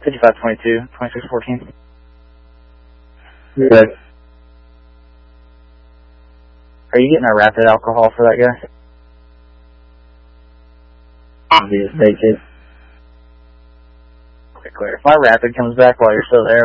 5522, 2614. Good. Are you getting a rapid alcohol for that guy? Obvious, take it. Okay, clear. If my rapid comes back while you're still there,